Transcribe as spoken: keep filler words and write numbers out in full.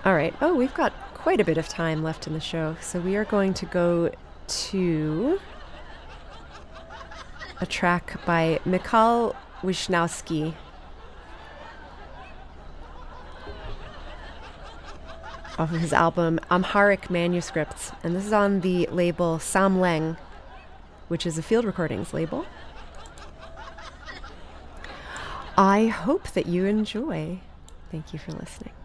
All right. Oh, we've got quite a bit of time left in the show, so we are going to go to a track by Mikhail Wisnowski. Off of his album Amharic Manuscripts, and this is on the label Sam Leng, which is a Field Recordings label. I hope that you enjoy. Thank you for listening.